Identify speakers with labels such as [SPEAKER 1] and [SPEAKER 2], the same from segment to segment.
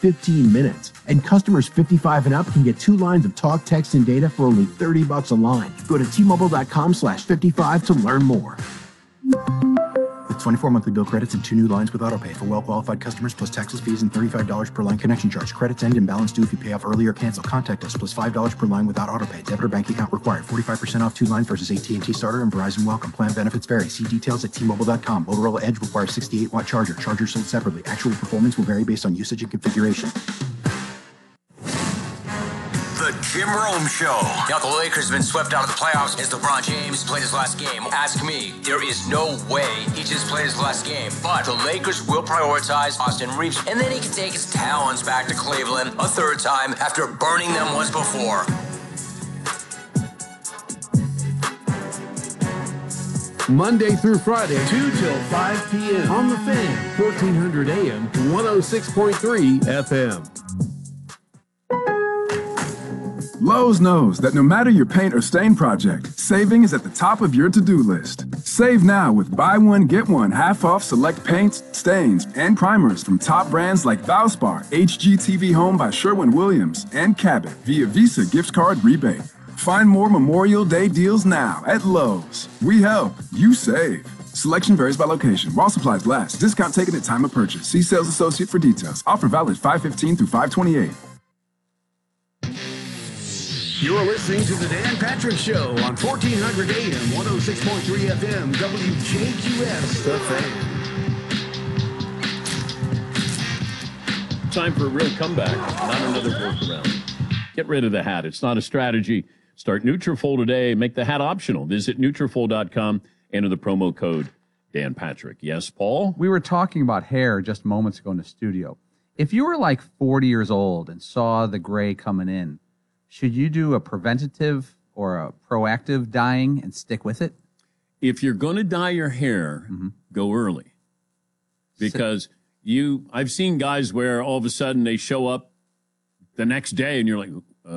[SPEAKER 1] 15 minutes. And customers 55 and up can get 2 lines of talk, text, and data for only $30 a line. Go to T-Mobile.com/55 to learn more. With 24 monthly bill credits and 2 new lines with AutoPay for well-qualified customers, plus taxes, fees, and $35 per line connection charge. Credits end and balance due if you pay off early or cancel. Contact us, plus $5 per line without AutoPay. Debit or bank account required. 45% off 2 lines versus AT&T Starter and Verizon Welcome. Plan benefits vary. See details at T-Mobile.com. Motorola Edge requires 68-watt charger. Chargers sold separately. Actual performance will vary based on usage and configuration.
[SPEAKER 2] The Jim Rome Show. Now the Lakers have been swept out of the playoffs as LeBron James played his last game. Ask me, there is no way he just played his last game. But the Lakers will prioritize Austin Reeves, and then he can take his talents back to Cleveland a third time after burning them once before.
[SPEAKER 3] Monday through Friday, 2 till 5 p.m. on The Fan, 1400 AM, 106.3 FM.
[SPEAKER 4] Lowe's knows that no matter your paint or stain project, saving is at the top of your to-do list. Save now with buy one, get one half off select paints, stains, and primers from top brands like Valspar, HGTV Home by Sherwin-Williams, and Cabot via Visa gift card rebate. Find more Memorial Day deals now at Lowe's. We help, you save. Selection varies by location. While supplies last. Discount taken at time of purchase. See sales associate for details. Offer valid 5/15 through 5/28.
[SPEAKER 3] You're listening to the Dan Patrick Show on 1400 AM, 106.3 FM, WJQS, The Fan.
[SPEAKER 5] Time for a real comeback, not another workaround. Get rid of the hat. It's not a strategy. Start Nutrafol today. Make the hat optional. Visit Nutrafol.com. Enter the promo code Dan Patrick. Yes, Paul?
[SPEAKER 6] We were talking about hair just moments ago in the studio. If you were like 40 years old and saw the gray coming in, should you do a preventative or a proactive dyeing and stick with it?
[SPEAKER 5] If you're going to dye your hair, go early. Because I've seen guys where all of a sudden they show up the next day and you're like,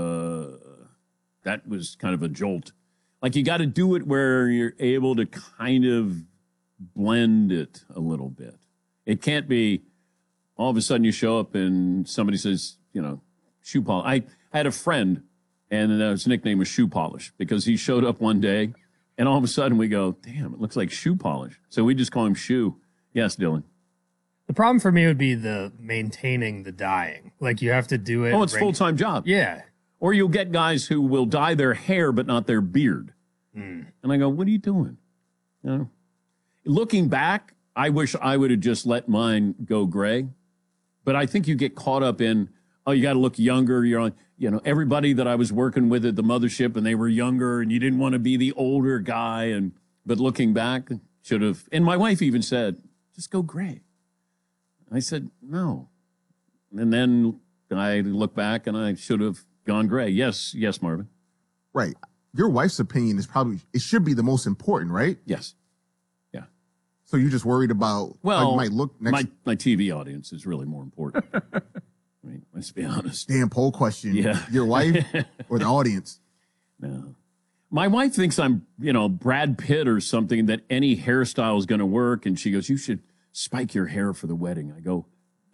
[SPEAKER 5] that was kind of a jolt. Like you got to do it where you're able to kind of blend it a little bit. It can't be all of a sudden you show up and somebody says, shoe polish. I had a friend, and his nickname was Shoe Polish because he showed up one day, and all of a sudden we go, damn, it looks like shoe polish. So we just call him Shoe. Yes, Dylan.
[SPEAKER 7] The problem for me would be the maintaining the dyeing. Like you have to do it.
[SPEAKER 5] Oh, it's a full-time job.
[SPEAKER 7] Yeah.
[SPEAKER 5] Or you'll get guys who will dye their hair but not their beard. And I go, what are you doing? Looking back, I wish I would have just let mine go gray. But I think you get caught up in, you got to look younger. You're on, everybody that I was working with at the mothership and they were younger and you didn't want to be the older guy. But looking back, should have. And my wife even said, just go gray. I said, no. And then I look back and I should have gone gray. Yes, Marvin.
[SPEAKER 8] Right. Your wife's opinion it should be the most important, right?
[SPEAKER 5] Yes. Yeah.
[SPEAKER 8] So you're just worried about how you might look next.
[SPEAKER 5] My TV audience is really more important. I mean, let's be honest.
[SPEAKER 8] Damn poll question.
[SPEAKER 5] Yeah.
[SPEAKER 8] Your wife or the audience?
[SPEAKER 5] No. My wife thinks I'm, Brad Pitt or something, that any hairstyle is going to work. And she goes, you should spike your hair for the wedding. I go,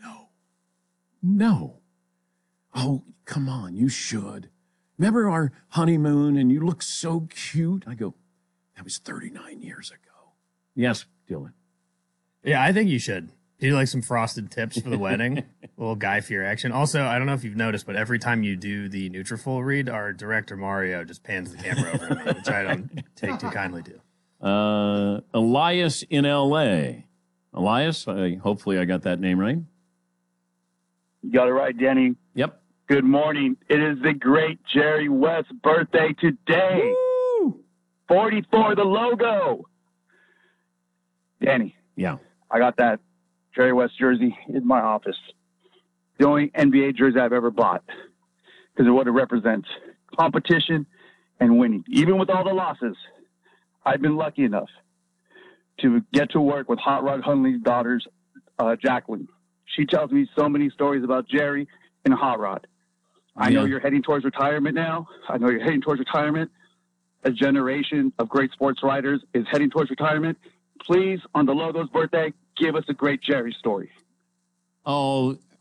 [SPEAKER 5] no. Oh, come on, you should. Remember our honeymoon and you look so cute? I go, that was 39 years ago. Yes, Dylan.
[SPEAKER 7] Yeah, I think you should. Do like some frosted tips for the wedding. A little Guy Fieri action. Also, I don't know if you've noticed, but every time you do the Nutrafol read, our director Mario just pans the camera over to me, which I don't take too kindly to.
[SPEAKER 5] Elias in L.A. Elias, hopefully I got that name right.
[SPEAKER 9] You got it right, Denny.
[SPEAKER 5] Yep.
[SPEAKER 9] Good morning. It is the great Jerry West's birthday today.
[SPEAKER 5] Woo!
[SPEAKER 9] 44, the logo. Danny.
[SPEAKER 5] Yeah.
[SPEAKER 9] I got that Jerry West jersey in my office. The only NBA jersey I've ever bought because of what it represents. Competition and winning. Even with all the losses, I've been lucky enough to get to work with Hot Rod Hundley's daughters, Jacqueline. She tells me so many stories about Jerry and Hot Rod. I know you're heading towards retirement now. I know you're heading towards retirement. A generation of great sports writers is heading towards retirement. Please, on the logo's birthday, give us a great Jerry story.
[SPEAKER 5] Oh,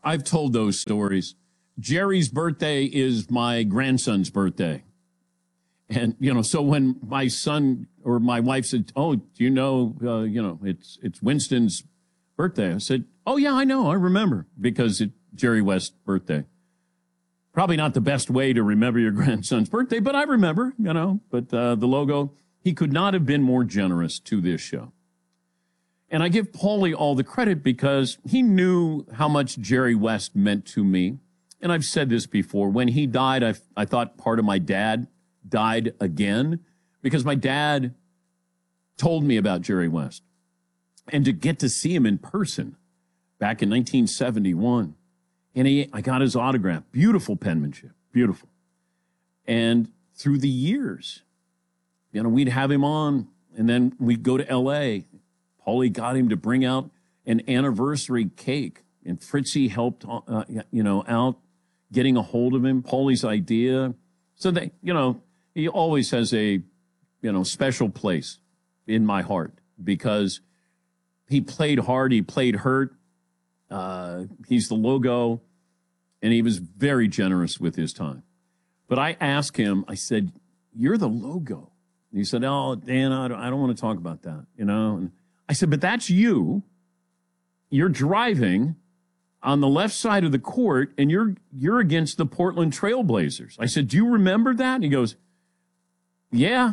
[SPEAKER 5] I've told those stories. Jerry's birthday is my grandson's birthday. And, so when my son or my wife said, oh, do you know, it's Winston's birthday. I said, oh, yeah, I know. I remember because it's Jerry West's birthday. Probably not the best way to remember your grandson's birthday, but I remember, but the logo, he could not have been more generous to this show. And I give Paulie all the credit because he knew how much Jerry West meant to me. And I've said this before. When he died, I thought part of my dad died again because my dad told me about Jerry West. And to get to see him in person back in 1971, and I got his autograph. Beautiful penmanship, beautiful. And through the years, we'd have him on, and then we'd go to L.A. Paulie got him to bring out an anniversary cake, and Fritzy helped, out getting a hold of him. Paulie's idea. So they, he always has a, special place in my heart because he played hard. He played hurt. He's the logo, and he was very generous with his time. But I asked him, I said, you're the logo. And he said, oh, Dan, I don't want to talk about that, And I said, but that's you. You're driving on the left side of the court, and you're against the Portland Trail Blazers. I said, do you remember that? And he goes, yeah.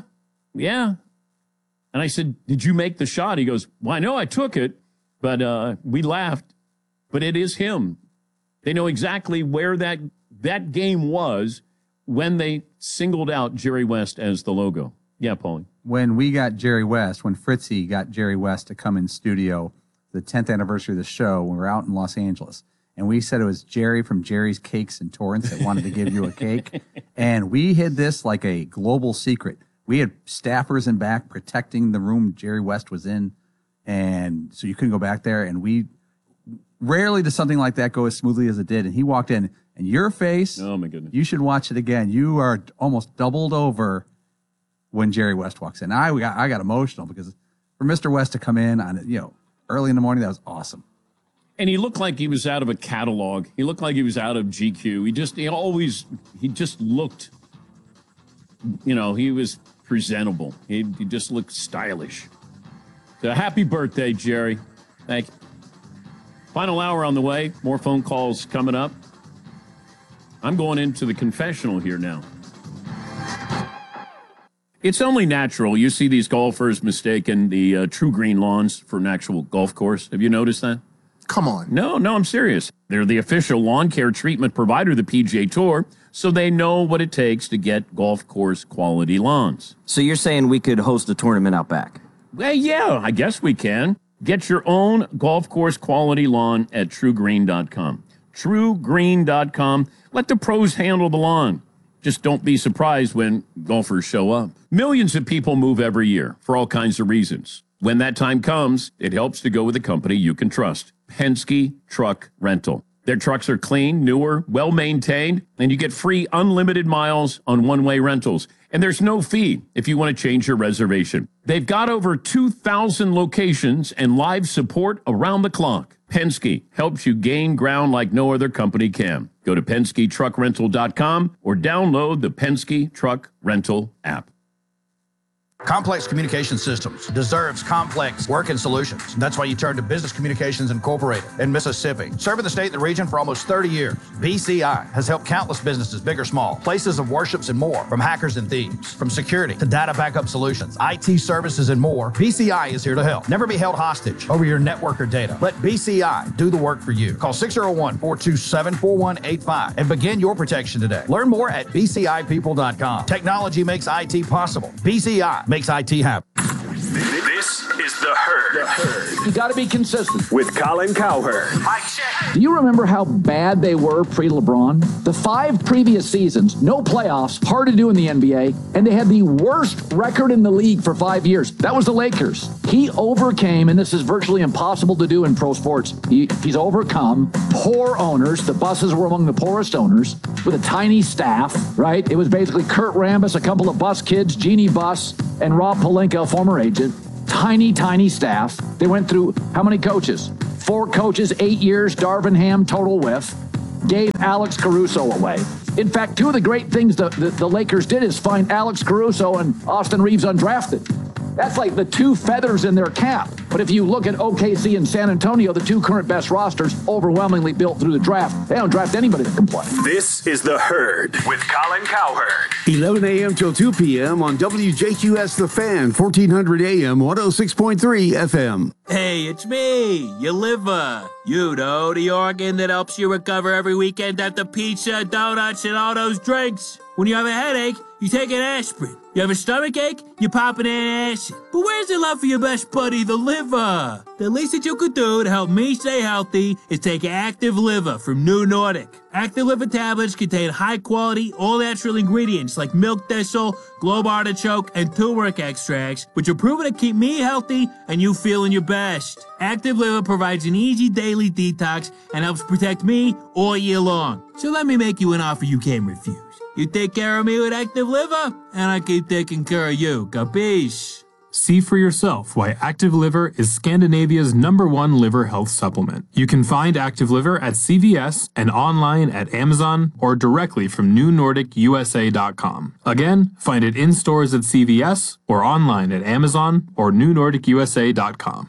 [SPEAKER 5] And I said, did you make the shot? He goes, well, I know I took it, but we laughed. But it is him. They know exactly where that game was when they singled out Jerry West as the logo. Yeah, Paulie.
[SPEAKER 6] When we got Jerry West, when Fritzy got Jerry West to come in studio, the 10th anniversary of the show, when we were out in Los Angeles, and we said it was Jerry from Jerry's Cakes in Torrance that wanted to give you a cake. And we hid this like a global secret. We had staffers in back protecting the room Jerry West was in, and so you couldn't go back there. And rarely does something like that go as smoothly as it did. And he walked in, and your face,
[SPEAKER 5] oh my goodness,
[SPEAKER 6] you should watch it again. You are almost doubled over when Jerry West walks in. I got emotional because for Mr. West to come in on early in the morning, that was awesome.
[SPEAKER 5] And he looked like he was out of a catalog. He looked like he was out of GQ. He just looked, he was presentable. He just looked stylish. So happy birthday, Jerry. Thank you. Final hour on the way. More phone calls coming up. I'm going into the confessional here now. It's only natural. You see these golfers mistaking the True Green lawns for an actual golf course. Have you noticed that?
[SPEAKER 8] Come on.
[SPEAKER 5] No, I'm serious. They're the official lawn care treatment provider of the PGA Tour, so they know what it takes to get golf course quality lawns.
[SPEAKER 10] So you're saying we could host a tournament out back?
[SPEAKER 5] Well, yeah, I guess we can. Get your own golf course quality lawn at TrueGreen.com. TrueGreen.com. Let the pros handle the lawn. Just don't be surprised when golfers show up. Millions of people move every year for all kinds of reasons. When that time comes, it helps to go with a company you can trust. Penske Truck Rental. Their trucks are clean, newer, well-maintained, and you get free unlimited miles on one-way rentals. And there's no fee if you want to change your reservation. They've got over 2,000 locations and live support around the clock. Penske helps you gain ground like no other company can. Go to PenskeTruckRental.com or download the Penske Truck Rental app.
[SPEAKER 11] Complex Communication Systems deserves complex working solutions. That's why you turn to Business Communications Incorporated in Mississippi. Serving the state and the region for almost 30 years, BCI has helped countless businesses, big or small, places of worships and more, from hackers and thieves, from security to data backup solutions, IT services and more. BCI is here to help. Never be held hostage over your network or data. Let BCI do the work for you. Call 601-427-4185 and begin your protection today. Learn more at BCIpeople.com. Technology makes IT possible. BCI makes IT happen.
[SPEAKER 12] This is The Herd.
[SPEAKER 13] You got to be consistent.
[SPEAKER 12] With Colin Cowherd.
[SPEAKER 13] Mike check. Do you remember how bad they were pre-LeBron? The 5 previous seasons, no playoffs, hard to do in the NBA, and they had the worst record in the league for 5 years. That was the Lakers. He overcame, and this is virtually impossible to do in pro sports, he's overcome poor owners. The Busses were among the poorest owners with a tiny staff, right? It was basically Kurt Rambis, a couple of Bus kids, Jeannie Buss, and Rob Pelinka, a former agent. Tiny staff. They went through how many coaches? 4 coaches, 8 years, Darvin Ham total with, gave Alex Caruso away. In fact, 2 of the great things the Lakers did is find Alex Caruso and Austin Reeves undrafted. That's like the 2 feathers in their cap. But if you look at OKC and San Antonio, the 2 current best rosters, overwhelmingly built through the draft, they don't draft anybody that can play.
[SPEAKER 12] This is The Herd with Colin Cowherd.
[SPEAKER 3] 11 a.m. till 2 p.m. on WJQS The Fan, 1400 a.m., 106.3 FM.
[SPEAKER 14] Hey, it's me, your liver. You know, the organ that helps you recover every weekend after pizza, donuts, and all those drinks. When you have a headache, you take an aspirin. You have a stomach ache, you pop an antacid. But where's the love for your best buddy, the liver? The least that you could do to help me stay healthy is take Active Liver from New Nordic. Active Liver tablets contain high-quality, all-natural ingredients like milk thistle, globe artichoke, and turmeric extracts, which are proven to keep me healthy and you feeling your best. Active Liver provides an easy daily detox and helps protect me all year long. So let me make you an offer you can't refuse. You take care of me with Active Liver, and I keep taking care of you. Capiche?
[SPEAKER 15] See for yourself why Active Liver is Scandinavia's #1 liver health supplement. You can find Active Liver at CVS and online at Amazon or directly from NewNordicUSA.com. Again, find it in stores at CVS or online at Amazon or NewNordicUSA.com.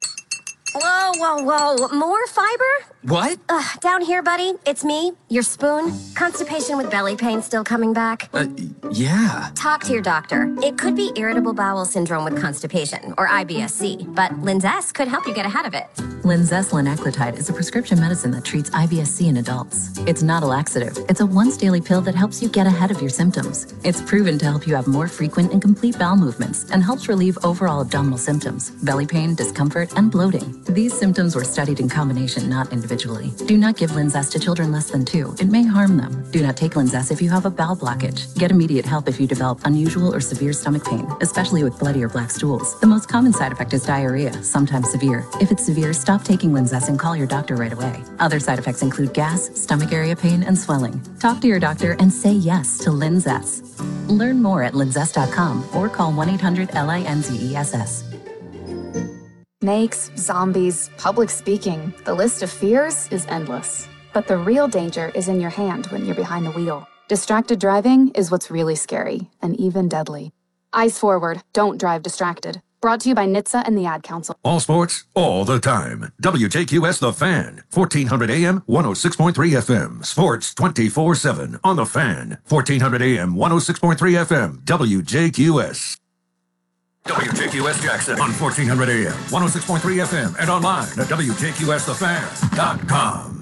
[SPEAKER 16] Whoa. More fiber?
[SPEAKER 2] What?
[SPEAKER 16] Down here, buddy. It's me, your spoon. Constipation with belly pain still coming back.
[SPEAKER 2] Yeah.
[SPEAKER 16] Talk to your doctor. It could be irritable bowel syndrome with constipation, or IBS-C, but Linzess could help you get ahead of it.
[SPEAKER 17] Linzess linaclotide is a prescription medicine that treats IBS-C in adults. It's not a laxative. It's a once-daily pill that helps you get ahead of your symptoms. It's proven to help you have more frequent and complete bowel movements and helps relieve overall abdominal symptoms, belly pain, discomfort, and bloating. These symptoms were studied in combination, not individually. Do not give Linzess to children less than 2. It may harm them. Do not take Linzess if you have a bowel blockage. Get immediate help if you develop unusual or severe stomach pain, especially with bloody or black stools. The most common side effect is diarrhea, sometimes severe. If it's severe, stop taking Linzess and call your doctor right away. Other side effects include gas, stomach area pain, and swelling. Talk to your doctor and say yes to Linzess. Learn more at linzess.com or call 1-800-LINZESS.
[SPEAKER 18] Snakes, zombies, public speaking. The list of fears is endless. But the real danger is in your hand when you're behind the wheel. Distracted driving is what's really scary and even deadly. Eyes forward, don't drive distracted. Brought to you by NHTSA and the Ad Council.
[SPEAKER 19] All sports, all the time. WJQS The Fan, 1400 AM, 106.3 FM. Sports 24/7 on The Fan, 1400 AM, 106.3 FM. WJQS. WJQS Jackson on 1400 AM, 106.3 FM, and online at WJQSTheFan.com.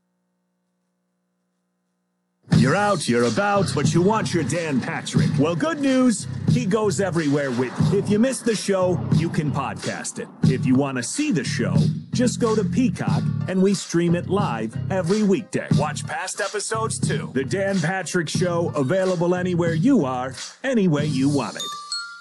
[SPEAKER 12] You're out, you're about, but you want your Dan Patrick. Well, good news, he goes everywhere with you. If you missed the show, you can podcast it. If you want to see the show, just go to Peacock and we stream it live every weekday. Watch past episodes too. The Dan Patrick Show, available anywhere you are, any way you want it.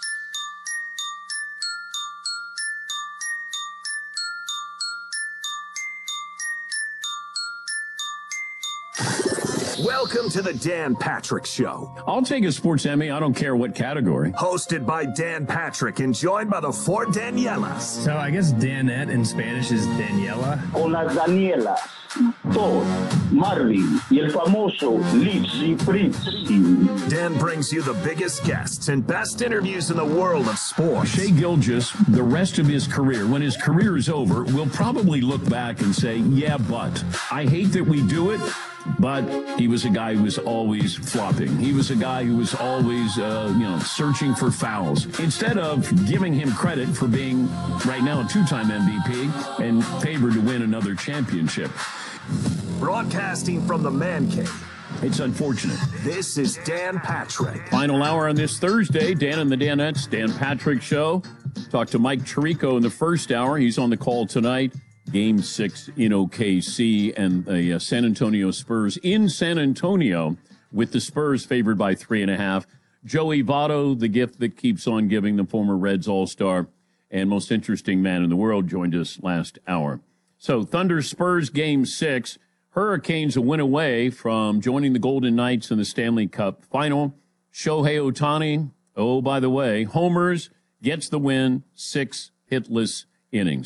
[SPEAKER 12] Welcome to the Dan Patrick Show.
[SPEAKER 5] I'll take a sports Emmy. I don't care what category.
[SPEAKER 12] Hosted by Dan Patrick and joined by the 4 Danielas.
[SPEAKER 7] So I guess Danette in Spanish is Daniela.
[SPEAKER 20] Hola, Daniela. Thor, Marvin, y el famoso Lizzy Frizzy.
[SPEAKER 12] Dan brings you the biggest guests and best interviews in the world of sports.
[SPEAKER 5] Shai Gilgeous, the rest of his career, when his career is over, will probably look back and say, yeah, but I hate that we do it. But he was a guy who was always flopping. He was a guy who was always, searching for fouls. Instead of giving him credit for being, right now, a 2-time MVP and favored to win another championship.
[SPEAKER 12] Broadcasting from the Man Cave.
[SPEAKER 5] It's unfortunate.
[SPEAKER 12] This is Dan Patrick.
[SPEAKER 5] Final hour on this Thursday, Dan and the Danettes, Dan Patrick Show. Talked to Mike Tirico in the first hour. He's on the call tonight. Game 6 in OKC and the San Antonio Spurs in San Antonio with the Spurs favored by 3.5. Joey Votto, the gift that keeps on giving, the former Reds All-Star and most interesting man in the world, joined us last hour. So Thunder Spurs Game 6. Hurricanes a win away from joining the Golden Knights in the Stanley Cup final. Shohei Ohtani, oh, by the way, homers, gets the win, 6 hitless innings.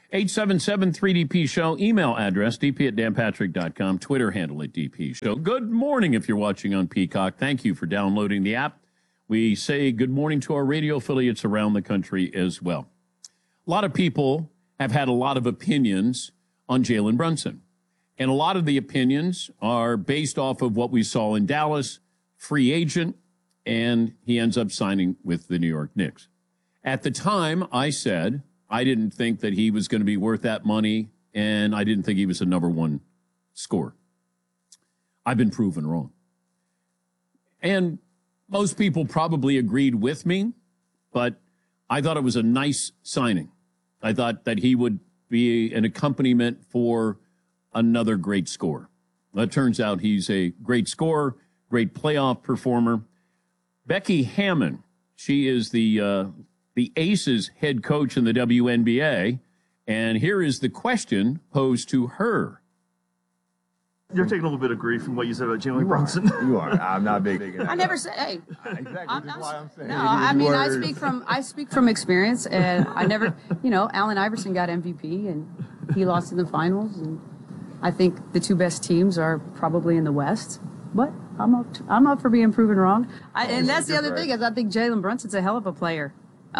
[SPEAKER 5] 877-3DP Show. Email address, dp@danpatrick.com. Twitter handle at DP Show. Good morning if you're watching on Peacock. Thank you for downloading the app. We say good morning to our radio affiliates around the country as well. A lot of people have had a lot of opinions on Jalen Brunson. And a lot of the opinions are based off of what we saw in Dallas, free agent, and he ends up signing with the New York Knicks. At the time, I said I didn't think that he was going to be worth that money, and I didn't think he was a number one scorer. I've been proven wrong. And most people probably agreed with me, but I thought it was a nice signing. I thought that he would be an accompaniment for another great scorer. It turns out he's a great scorer, great playoff performer. Becky Hammon, she is the Aces head coach in the WNBA, and here is the question posed to her.
[SPEAKER 21] You're taking a little bit of grief from what you said about Jalen Brunson.
[SPEAKER 22] You are. I'm not big.
[SPEAKER 23] I never said. Hey,
[SPEAKER 22] exactly. That's why I'm saying.
[SPEAKER 23] No, I mean I speak from experience, and I never. Allen Iverson got MVP, and he lost in the finals, and I think the two best teams are probably in the West. But I'm up for being proven wrong. And that's the other thing is I think Jalen Brunson's a hell of a player,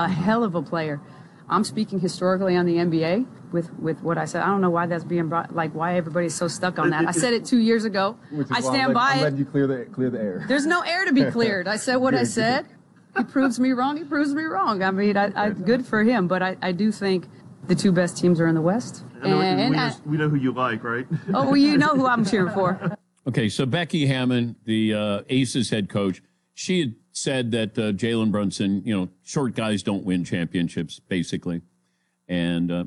[SPEAKER 23] I'm speaking historically on the NBA with what I said. I don't know why that's being brought, why everybody's so stuck on that. I said it 2 years ago. I stand by it.
[SPEAKER 22] I'm letting you clear the air.
[SPEAKER 23] There's no air to be cleared. I said what I said. He proves me wrong. He proves me wrong. I mean, I good for him, but I do think the two best teams are in the West.
[SPEAKER 21] We know who you like, right?
[SPEAKER 23] Oh, well, you know who I'm cheering for.
[SPEAKER 5] Okay, so Becky Hammon, the Aces head coach, she had said that Jalen Brunson, short guys don't win championships, basically. And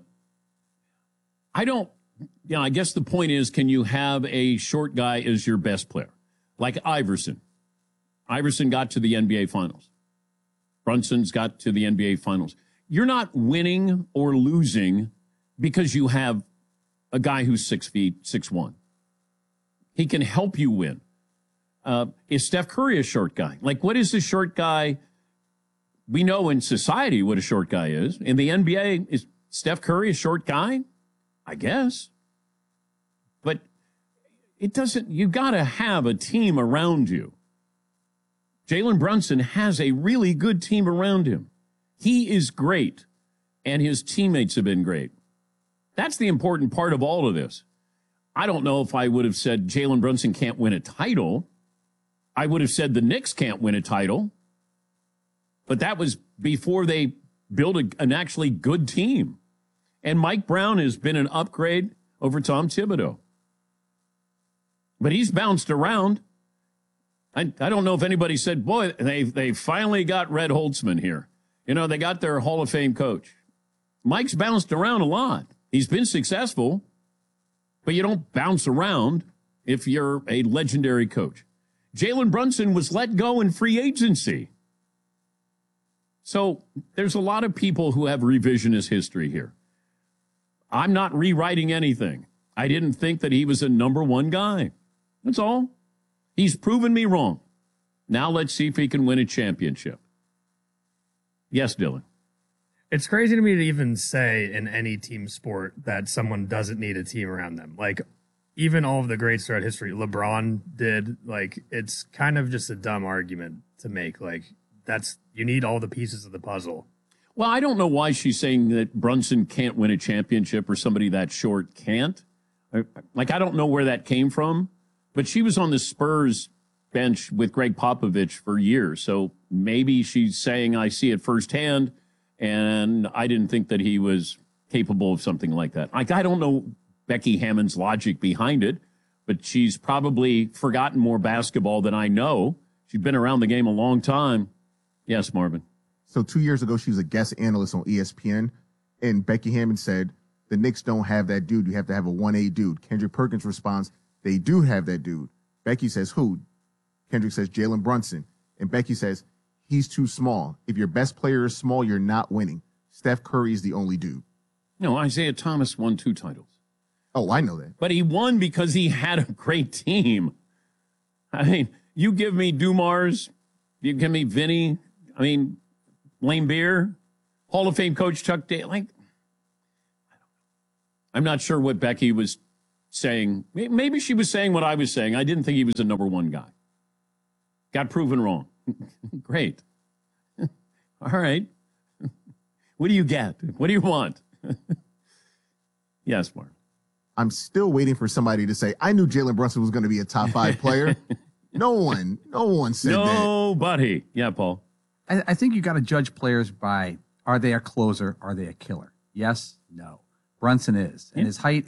[SPEAKER 5] I guess the point is, can you have a short guy as your best player? Like Iverson. Iverson got to the NBA Finals. Brunson's got to the NBA Finals. You're not winning or losing because you have a guy who's 6'1". He can help you win. Is Steph Curry a short guy? What is a short guy? We know in society what a short guy is. In the NBA, is Steph Curry a short guy? I guess. But it doesn't, you got to have a team around you. Jalen Brunson has a really good team around him. He is great, and his teammates have been great. That's the important part of all of this. I don't know if I would have said Jalen Brunson can't win a title. I would have said the Knicks can't win a title. But that was before they built an actually good team. And Mike Brown has been an upgrade over Tom Thibodeau. But he's bounced around. I don't know if anybody said, boy, they finally got Red Holtzman here. They got their Hall of Fame coach. Mike's bounced around a lot. He's been successful. But you don't bounce around if you're a legendary coach. Jalen Brunson was let go in free agency. So there's a lot of people who have revisionist history here. I'm not rewriting anything. I didn't think that he was a number one guy. That's all. He's proven me wrong. Now let's see if he can win a championship. Yes, Dylan.
[SPEAKER 7] It's crazy to me to even say in any team sport that someone doesn't need a team around them. Even all of the greats throughout history, LeBron did. It's kind of just a dumb argument to make. You need all the pieces of the puzzle.
[SPEAKER 5] Well, I don't know why she's saying that Brunson can't win a championship or somebody that short can't. I don't know where that came from, but she was on the Spurs bench with Greg Popovich for years. So maybe she's saying I see it firsthand. And I didn't think that he was capable of something like that. I don't know Becky Hammon's logic behind it, but she's probably forgotten more basketball than I know. She's been around the game a long time. Yes, Marvin.
[SPEAKER 8] So 2 years ago, she was a guest analyst on ESPN, and Becky Hammon said, the Knicks don't have that dude. You have to have a 1A dude. Kendrick Perkins responds, they do have that dude. Becky says, who? Kendrick says, Jalen Brunson. And Becky says, he's too small. If your best player is small, you're not winning. Steph Curry is the only dude.
[SPEAKER 5] No, Isaiah Thomas won 2 titles.
[SPEAKER 8] Oh, I know that.
[SPEAKER 5] But he won because he had a great team. I mean, you give me Dumars, you give me Vinny, Lane Beer, Hall of Fame coach Chuck Daly. I'm not sure what Becky was saying. Maybe she was saying what I was saying. I didn't think he was a number one guy. Got proven wrong. Great. All right. What do you get? What do you want? Yes, Mark.
[SPEAKER 8] I'm still waiting for somebody to say, I knew Jalen Brunson was going to be a top 5 player. No one said that.
[SPEAKER 5] Nobody. Yeah, Paul.
[SPEAKER 6] I think you got to judge players by, are they a closer? Are they a killer? Yes, no. Brunson is. And his height